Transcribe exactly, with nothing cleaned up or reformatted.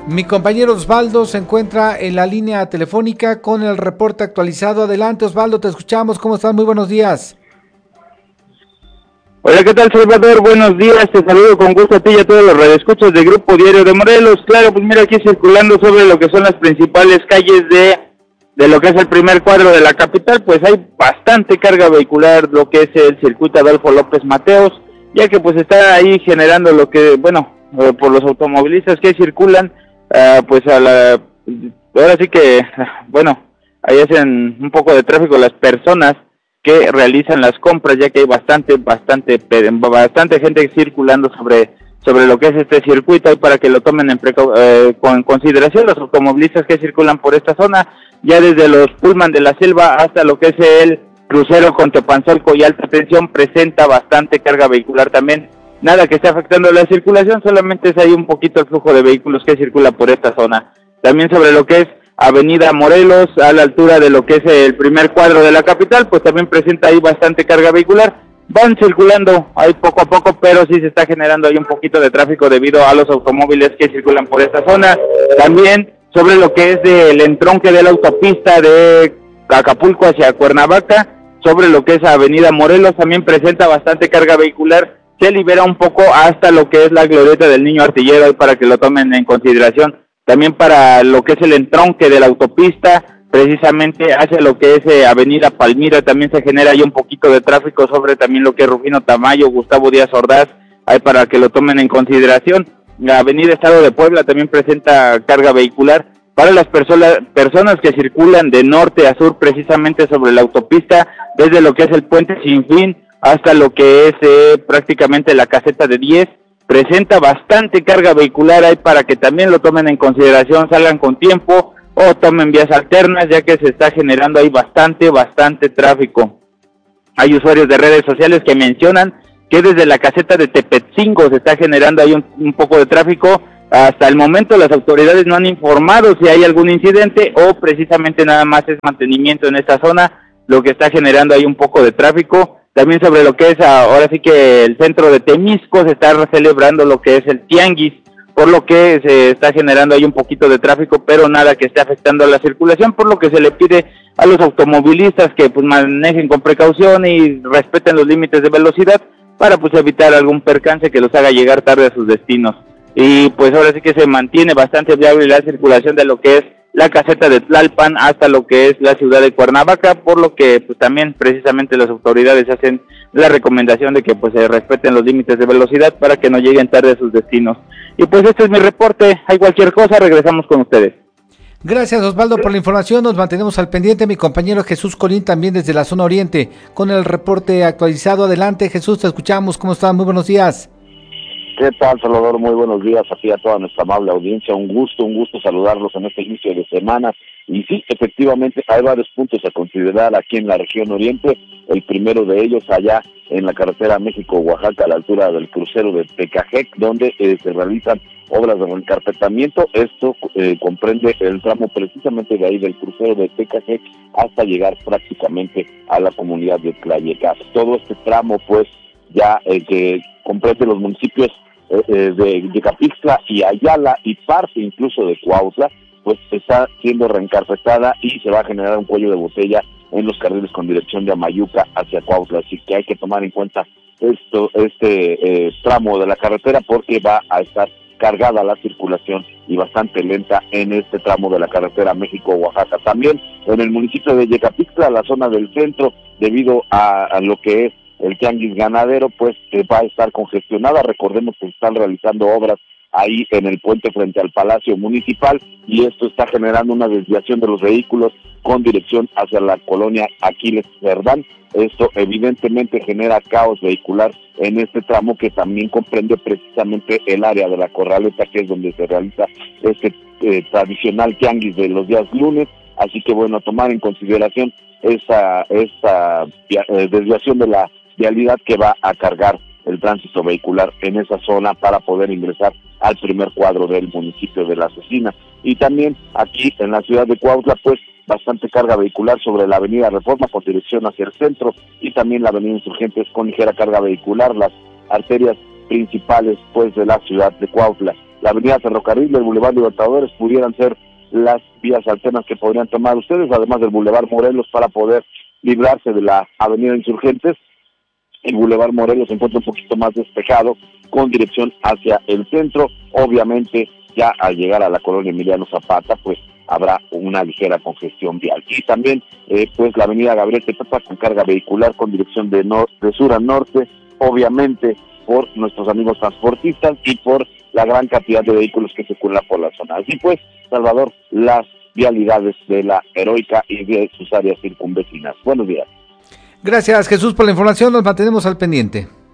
Mi compañero Osvaldo se encuentra en la línea telefónica con el reporte actualizado. Adelante, Osvaldo, te escuchamos. ¿Cómo estás? Muy buenos días. Hola, ¿qué tal, Salvador? Buenos días, te saludo con gusto a ti y a todos los radioescuchas del Grupo Diario de Morelos. Claro, pues mira, aquí circulando sobre lo que son las principales calles de, de lo que es el primer cuadro de la capital, pues hay bastante carga vehicular, lo que es el circuito Adolfo López Mateos, ya que pues está ahí generando lo que, bueno, eh, por los automovilistas que circulan, uh, pues a la, ahora sí que, bueno, ahí hacen un poco de tráfico las personas que realizan las compras, ya que hay bastante, bastante, bastante gente circulando sobre, sobre lo que es este circuito, y para que lo tomen en precau eh, con consideración los automovilistas que circulan por esta zona, ya desde los Pullman de la Selva hasta lo que es el crucero con Tepanzolco y alta tensión, presenta bastante carga vehicular también. Nada que esté afectando la circulación, solamente es ahí un poquito el flujo de vehículos que circula por esta zona. También sobre lo que es Avenida Morelos, a la altura de lo que es el primer cuadro de la capital, pues también presenta ahí bastante carga vehicular. Van circulando ahí poco a poco, pero sí se está generando ahí un poquito de tráfico debido a los automóviles que circulan por esta zona. También sobre lo que es del entronque de la autopista de Acapulco hacia Cuernavaca, sobre lo que es Avenida Morelos, también presenta bastante carga vehicular. Se libera un poco hasta lo que es la glorieta del Niño Artillero, ahí para que lo tomen en consideración. También para lo que es el entronque de la autopista, precisamente hacia lo que es eh, Avenida Palmira, también se genera ahí un poquito de tráfico sobre también lo que es Rufino Tamayo, Gustavo Díaz Ordaz, ahí para que lo tomen en consideración. La Avenida Estado de Puebla también presenta carga vehicular. Para las personas personas que circulan de norte a sur, precisamente sobre la autopista, desde lo que es el Puente Sin Fin hasta lo que es eh, prácticamente la caseta de diez, presenta bastante carga vehicular ahí para que también lo tomen en consideración, salgan con tiempo o tomen vías alternas, ya que se está generando ahí bastante, bastante tráfico. Hay usuarios de redes sociales que mencionan que desde la caseta de Tepetzingo se está generando ahí un, un poco de tráfico. Hasta el momento las autoridades no han informado si hay algún incidente o precisamente nada más es mantenimiento en esta zona, lo que está generando ahí un poco de tráfico. También sobre lo que es ahora sí que el centro de Temisco se está celebrando lo que es el Tianguis, por lo que se está generando ahí un poquito de tráfico, pero nada que esté afectando a la circulación, por lo que se le pide a los automovilistas que pues manejen con precaución y respeten los límites de velocidad para pues evitar algún percance que los haga llegar tarde a sus destinos. Y pues ahora sí que se mantiene bastante viable la circulación de lo que es la caseta de Tlalpan hasta lo que es la ciudad de Cuernavaca, por lo que pues también precisamente las autoridades hacen la recomendación de que pues se respeten los límites de velocidad para que no lleguen tarde a sus destinos. Y pues este es mi reporte, hay cualquier cosa, regresamos con ustedes. Gracias, Osvaldo, por la información. Nos mantenemos al pendiente. Mi compañero Jesús Colín también desde la zona oriente con el reporte actualizado. Adelante, Jesús, te escuchamos. ¿Cómo estás? Muy buenos días. ¿Qué tal, Salvador? Muy buenos días a ti, a toda nuestra amable audiencia. Un gusto, un gusto saludarlos en este inicio de semana. Y sí, efectivamente, hay varios puntos a considerar aquí en la región oriente. El primero de ellos allá en la carretera México-Oaxaca, a la altura del crucero de Tecajec, donde eh, se realizan obras de encarpetamiento. Esto eh, comprende el tramo precisamente de ahí del crucero de Tecajec hasta llegar prácticamente a la comunidad de Tlayecas. Todo este tramo, pues, ya eh, que comprende los municipios eh, eh, de Yecapixtla y Ayala y parte incluso de Cuautla, pues está siendo reencarpetada y se va a generar un cuello de botella en los carriles con dirección de Amayuca hacia Cuautla, así que hay que tomar en cuenta esto este eh, tramo de la carretera porque va a estar cargada la circulación y bastante lenta en este tramo de la carretera México-Oaxaca. También en el municipio de Yecapixtla, la zona del centro, debido a, a lo que es el tianguis ganadero, pues eh, va a estar congestionada. Recordemos que están realizando obras ahí en el puente frente al Palacio Municipal y esto está generando una desviación de los vehículos con dirección hacia la colonia Aquiles Cerdán. Esto evidentemente genera caos vehicular en este tramo que también comprende precisamente el área de la Corraleta, que es donde se realiza este eh, tradicional tianguis de los días lunes. Así que bueno, tomar en consideración esa, esa eh, desviación de la vialidad que va a cargar el tránsito vehicular en esa zona para poder ingresar al primer cuadro del municipio de La Cecina. Y también aquí en la ciudad de Cuautla, pues bastante carga vehicular sobre la avenida Reforma con dirección hacia el centro y también la avenida Insurgentes con ligera carga vehicular, las arterias principales pues de la ciudad de Cuautla. la avenida Ferrocarril y el Boulevard Libertadores pudieran ser las vías alternas que podrían tomar ustedes, además del Boulevard Morelos, para poder librarse de la avenida Insurgentes. El Boulevard Morelos se encuentra un poquito más despejado con dirección hacia el centro. Obviamente ya al llegar a la colonia Emiliano Zapata pues habrá una ligera congestión vial. Y también eh, pues la avenida Gabriel Tepapa con carga vehicular con dirección de, nor de sur a norte, obviamente por nuestros amigos transportistas y por la gran cantidad de vehículos que circulan por la zona. Así pues, Salvador, las vialidades de la Heroica y de sus áreas circunvecinas. Buenos días. Gracias, Jesús, por la información. Nos mantenemos al pendiente.